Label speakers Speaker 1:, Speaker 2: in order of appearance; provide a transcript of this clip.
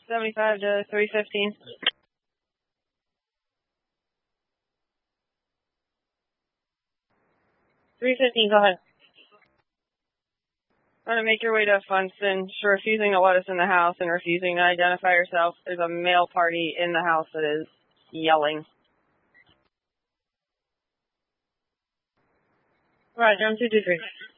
Speaker 1: 75 to 315. 315, go ahead. Want to make your way to Funston. You're refusing to let us in the house and refusing to identify yourself. There's a male party in the house that is yelling. Right, 223.